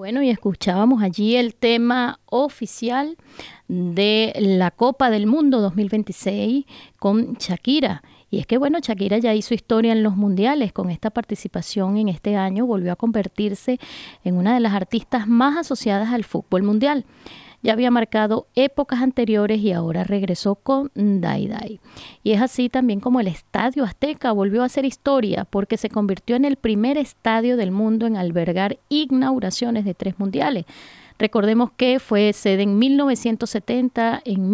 Bueno, y escuchábamos allí el tema oficial de la Copa del Mundo 2026 con Shakira. Y es que, bueno, Shakira ya hizo historia en los mundiales con esta participación en este año, volvió a convertirse en una de las artistas más asociadas al fútbol mundial. Ya había marcado épocas anteriores y ahora regresó con Dai Dai. Y es así también como el Estadio Azteca volvió a hacer historia porque se convirtió en el primer estadio del mundo en albergar inauguraciones de 3 mundiales. Recordemos que fue sede en 1970, en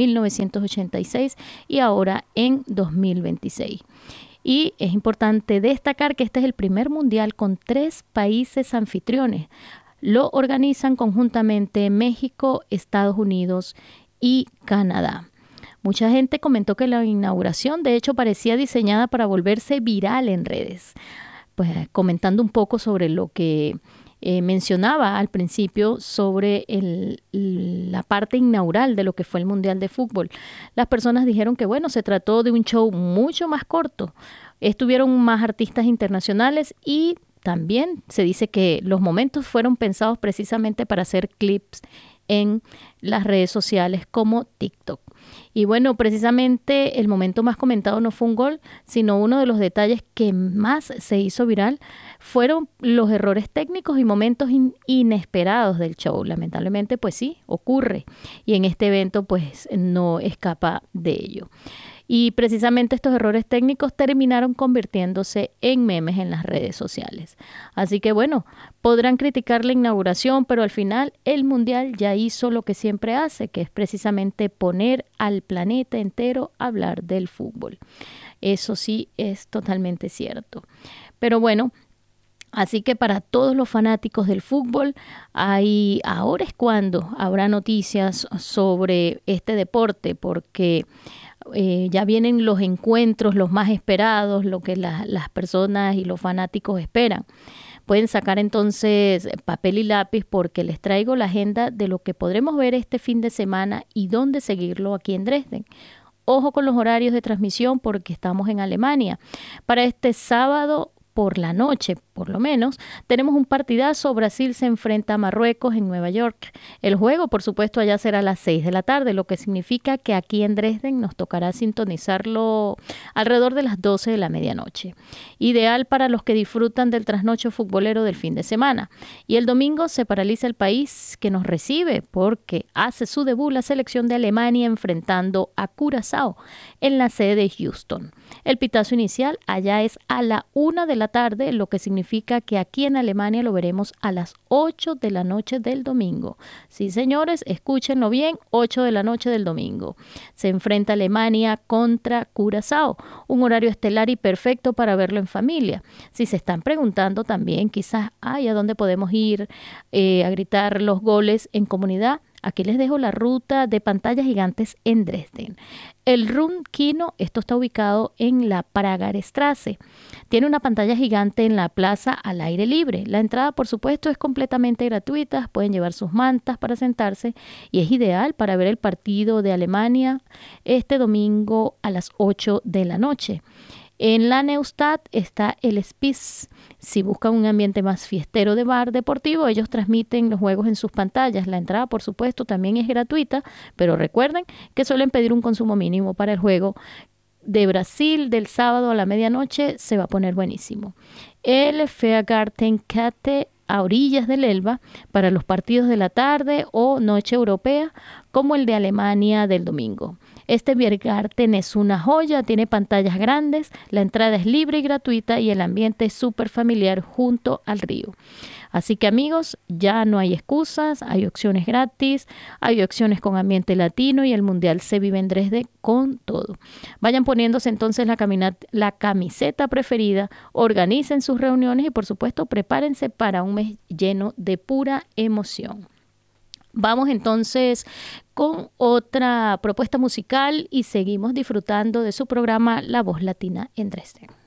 1986 y ahora en 2026. Y es importante destacar que este es el primer mundial con 3 países anfitriones. Lo organizan conjuntamente México, Estados Unidos y Canadá. Mucha gente comentó que la inauguración de hecho parecía diseñada para volverse viral en redes. Pues comentando un poco sobre lo que mencionaba al principio sobre la parte inaugural de lo que fue el Mundial de Fútbol. Las personas dijeron que bueno, se trató de un show mucho más corto. Estuvieron más artistas internacionales y también se dice que los momentos fueron pensados precisamente para hacer clips en las redes sociales como TikTok. Y bueno, precisamente el momento más comentado no fue un gol, sino uno de los detalles que más se hizo viral fueron los errores técnicos y momentos inesperados del show. Lamentablemente, pues sí, ocurre. Y en este evento, pues no escapa de ello. Y precisamente estos errores técnicos terminaron convirtiéndose en memes en las redes sociales. Así que bueno, podrán criticar la inauguración, pero al final el Mundial ya hizo lo que siempre hace, que es precisamente poner al planeta entero a hablar del fútbol. Eso sí es totalmente cierto. Pero bueno, así que para todos los fanáticos del fútbol, ahora es cuando habrá noticias sobre este deporte, porque ya vienen los encuentros, los más esperados, lo que las personas y los fanáticos esperan. Pueden sacar entonces papel y lápiz porque les traigo la agenda de lo que podremos ver este fin de semana y dónde seguirlo aquí en Dresden. Ojo con los horarios de transmisión porque estamos en Alemania. Para este sábado por la noche, por lo menos, tenemos un partidazo. Brasil se enfrenta a Marruecos en Nueva York. El juego, por supuesto, allá será a las 6 de la tarde, lo que significa que aquí en Dresden nos tocará sintonizarlo alrededor de las 12 de la medianoche. Ideal para los que disfrutan del trasnocho futbolero del fin de semana. Y el domingo se paraliza el país que nos recibe porque hace su debut la selección de Alemania enfrentando a Curazao en la sede de Houston. El pitazo inicial allá es a la 1 de la tarde, lo que significa que aquí en Alemania lo veremos a las 8 de la noche del domingo. Sí, señores, escúchenlo bien, 8 de la noche del domingo. Se enfrenta Alemania contra Curazao, un horario estelar y perfecto para verlo en familia. Si se están preguntando también, quizás, ¿a dónde podemos ir a gritar los goles en comunidad? Aquí les dejo la ruta de pantallas gigantes en Dresden. El Rundkino, esto está ubicado en la Pragerstraße. Tiene una pantalla gigante en la plaza al aire libre. La entrada, por supuesto, es completamente gratuita. Pueden llevar sus mantas para sentarse y es ideal para ver el partido de Alemania este domingo a las 8 de la noche. En la Neustadt está el Spitz. Si buscan un ambiente más fiestero de bar deportivo, ellos transmiten los juegos en sus pantallas. La entrada, por supuesto, también es gratuita, pero recuerden que suelen pedir un consumo mínimo para el juego de Brasil del sábado a la medianoche. Se va a poner buenísimo. El Feiergartenkette a orillas del Elba para los partidos de la tarde o noche europea, como el de Alemania del domingo. Este Biergarten es una joya, tiene pantallas grandes, la entrada es libre y gratuita y el ambiente es súper familiar junto al río. Así que amigos, ya no hay excusas, hay opciones gratis, hay opciones con ambiente latino y el Mundial se vive en Dresde con todo. Vayan poniéndose entonces la camiseta preferida, organicen sus reuniones y por supuesto prepárense para un mes lleno de pura emoción. Vamos entonces con otra propuesta musical y seguimos disfrutando de su programa La Voz Latina en Dresden.